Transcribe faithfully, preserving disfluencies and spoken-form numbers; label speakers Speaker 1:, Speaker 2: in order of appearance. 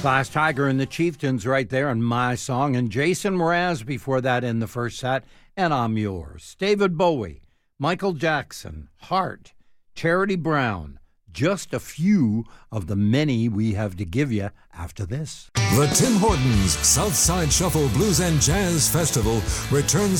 Speaker 1: Glass Tiger and the Chieftains right there on My Song, and Jason Mraz before that in the first set, and I'm Yours. David Bowie, Michael Jackson, Heart, Charity Brown, just a few of the many we have to give you after this.
Speaker 2: The Tim Hortons Southside Shuffle Blues and Jazz Festival returns